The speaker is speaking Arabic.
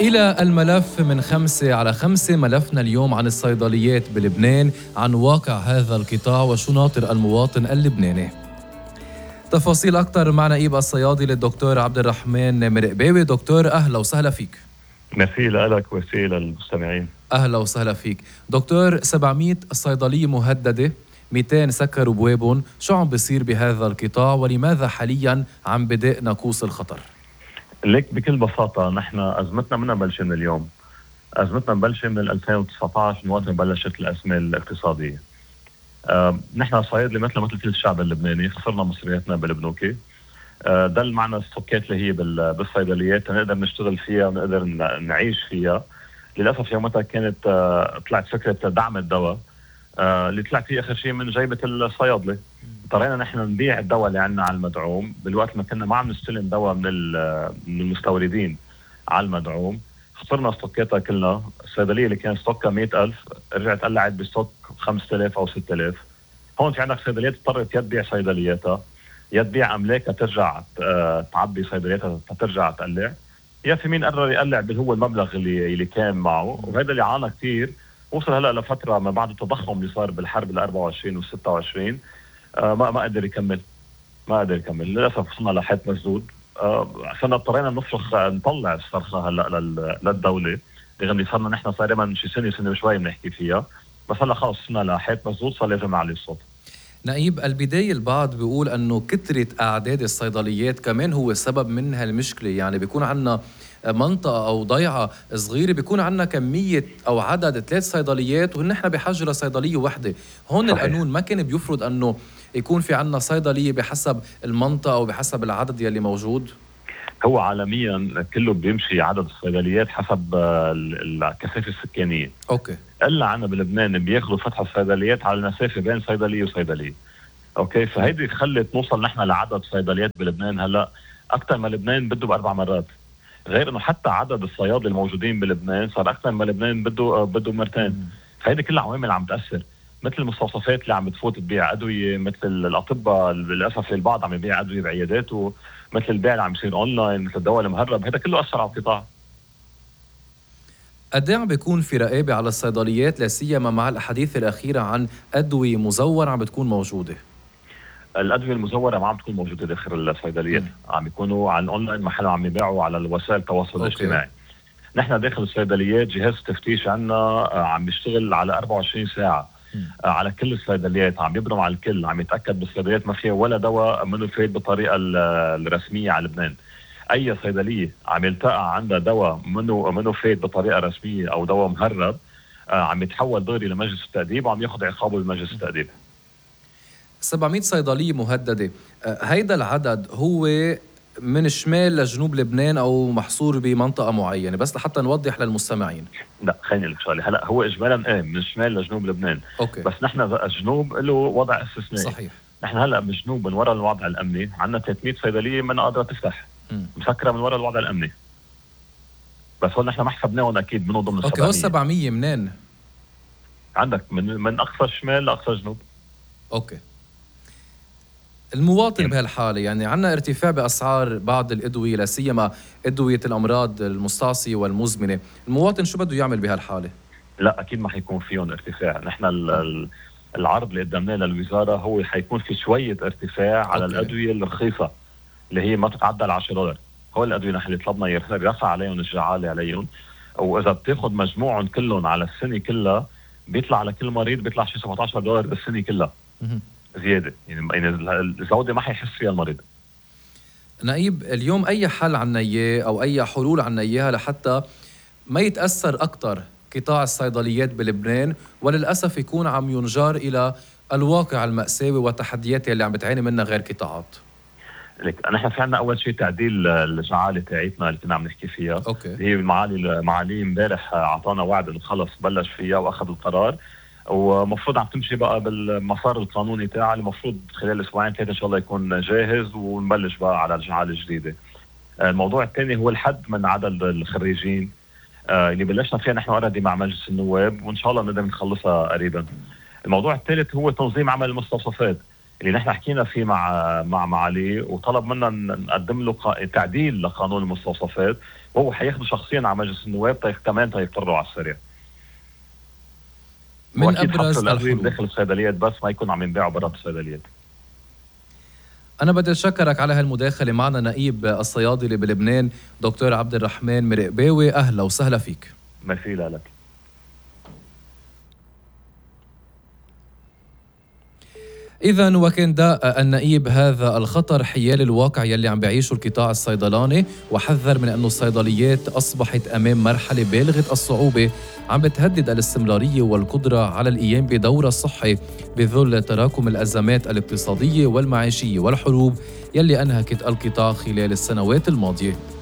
إلى الملف من 5 على 5. ملفنا اليوم عن الصيدليات بلبنان، عن واقع هذا القطاع وشو ناطر المواطن اللبناني. تفاصيل أكثر مع نائب الصيادلة الدكتور عبد الرحمن مرقباوي. دكتور أهلا وسهلا فيك. ميرسي لك وميرسي للمستمعين. أهلا وسهلا فيك دكتور. 700 صيدلية مهددة، 200 سكروا بوابهم. شو عم بيصير بهذا القطاع ولماذا حاليا عم بدأ ناقوس الخطر؟ ليك بكل بساطة نحن أزمتنا منا بلشة من اليوم، أزمتنا مبلشة من 2019 من وقت ما بلشت الأزمة الاقتصادية. نحن صيادلة مثل كل الشعب اللبناني خسرنا مصرياتنا بالبنوكي. دل معنا الستوكات اللي هي بالصيدليات نقدر نشتغل فيها ونقدر نعيش فيها. للأسف يومتها كانت طلعت فكرة دعم الدواء اللي طلع فيه آخر شيء من جيبة الصيادلة. اضطرينا نحن نبيع الدواء اللي عندنا على المدعوم بالوقت ما كنا ما عم نستلم دواء من المستوردين على المدعوم. خسرنا ستوكاتها كلنا. الصيدلية اللي كان ستوكها 100,000 رجعت قلعت بستوك 5,000 أو 6,000. هون في عندك صيدليات اضطرت يا تبيع صيدلياتها، يا تبيع أملاكها ترجع تعبي صيدلياتها ترجع تقلع، يا في مين قرر يقلع اللي هو المبلغ اللي كان معه. وهذا اللي عانى كثير. وصل هلا لفترة ما بعد التضخم اللي صار بالحرب ال 24 و 26 ما قدر يكمل. للأسف وصلنا لحيط مسدود. عشان اضطرينا نطلع الصرخة هلا للدولة رغم صرنا نحن صار شي سنة وشوي بنحكي فيها، بس هلا خلص وصلنا لحيط مسدود صار لازم نعلي الصوت. نائب، البداية البعض بيقول أنه كثرة أعداد الصيدليات كمان هو سبب من هالمشكلة. يعني بيكون عنا منطقة أو ضيعة صغيرة بيكون عنا كمية أو عدد 3 صيدليات ونحن بحاجة لصيدلية واحدة. هون صحيح. القانون ما كان بيفرض أنه يكون في عنا صيدلية بحسب المنطقة أو بحسب العدد يلي موجود؟ هو عالميا كله بيمشي عدد الصيدليات حسب الكثافة السكانية. أوكي. إلا عنا بلبنان بياخذوا فتح الصيدليات على المسافة بين صيدلية وصيدلية. أوكي، فهيدي خلت نوصل نحن لعدد صيدليات بلبنان هلا أكثر ما لبنان بده ب4 مرات. غير إنه حتى عدد الصيادلة الموجودين بلبنان صار أكثر ما لبنان بده مرتين. فهيدي كلها عوامل عم تأثر، مثل المستوصفات اللي عم بتفوت تبيع أدوية، مثل الأطباء للأسف البعض عم يبيع أدوية بعياداته، مثل البيع اللي عم يصير أونلاين، مثل الدواء المهرب. هذا كله أثر على القطاع. قد ايه عم بيكون في رقابة على الصيدليات لا سيما مع الأحاديث الأخيرة عن أدوية مزورة عم بتكون موجودة؟ الأدوية المزورة ما عم تكون موجودة داخل الصيدليات، عم يكونوا على الأونلاين محل عم يبيعوا على وسائل التواصل الاجتماعي. نحن داخل الصيدليات جهاز التفتيش عنا عم بيشتغل على 24 ساعة على كل الصيدليات، عم يبرم على الكل، عم يتأكد بالصيدليات ما فيها ولا دواء منه فايت بالطريقة الرسمية على لبنان. أي صيدلية عم يلتقى عندها دواء منه فايت بطريقة رسمية أو دواء مهرب عم يتحول دغري لمجلس التأديب وعم ياخذ عقابه بمجلس التأديب. 700 صيدلية مهددة، هيدا العدد هو من شمال لجنوب لبنان أو محصور بمنطقة معينة؟ بس لحتى نوضح للمستمعين. لا خليني لك شغله، هلا هو اجمالا من شمال لجنوب لبنان. أوكي. بس نحن الجنوب له وضع استثنائي. صحيح. نحن هلا بالجنوب من وراء الوضع الامني عندنا 300 صيدليه ما قادره تفتح، مسكره من وراء الوضع الامني. بس هون نحن ما حسبناهم اكيد منو ضمن اوكي. هو 700 منين؟ عندك من اقصى الشمال لاقصى الجنوب. اوكي. المواطن بهالحالة يعني عندنا ارتفاع بأسعار بعض الأدوية لا سيما أدوية الأمراض المستعصية والمزمنة، المواطن شو بده يعمل بهالحالة؟ لا أكيد ما حيكون فيهم ارتفاع. نحن العرض اللي قدمناه للوزارة هو حيكون في شوية ارتفاع على الأدوية الرخيصة اللي هي ما تتعدى $10. هو الأدوية نحن اللي طلبنا يرفع عليهم الجعالة عليهم، وإذا بتاخد مجموعهم كلهم على السنة كلها بيطلع على كل مريض بيطلع شي $17 بالسنة كلها زيادة. يعني الزودة ما حيحس فيها المريض. نائب، اليوم أي حل عنا إياه أو أي حلول عنا إياها لحتى ما يتأثر أكتر قطاع الصيدليات بلبنان وللأسف يكون عم ينجر إلى الواقع المأساوي والتحديات اللي عم بتعاني منها غير قطاعات؟ لك نحن في عنا أول شيء تعديل الجعالة تاعتنا اللي كنا عم نحكي فيها. أوكي. هي معالي امبارح أعطانا وعد إنه خلص بلش فيها وأخذ القرار، ومفروض عم تمشي بقى بالمسار القانوني تاعها. المفروض خلال أسبوعين 3 إن شاء الله يكون جاهز ونبلش بقى على الجعالة الجديدة. الموضوع الثاني هو الحد من عدد الخريجين اللي بلشنا فيها نحن أوريدي مع مجلس النواب وإن شاء الله نقدر نخلصها قريبا. الموضوع الثالث هو تنظيم عمل المستوصفات. اللي نحن حكينا فيه مع معالي، وطلب منا نقدم له تعديل لقانون المستوصفات، وهو حياخده شخصيا على مجلس النواب كمان يقرروا على السريع. من ابرز الادويه داخل الصيدليات بس ما يكون عم ينباعوا برا الصيدليات. أنا بدي أشكرك على هالمداخلة معنا نقيب الصيادلة بلبنان دكتور عبد الرحمن مرقباوي، أهلا وسهلا فيك. ميرسي لك. إذا وكان ده النقيب هذا الخطر حيال الواقع يلي عم بيعيشه القطاع الصيدلاني، وحذر من أنه الصيدليات أصبحت أمام مرحلة بالغة الصعوبة عم بتهدد الاستمرارية والقدرة على القيام بدورها الصحي بظل تراكم الأزمات الاقتصادية والمعيشية والحروب يلي أنهكت القطاع خلال السنوات الماضية.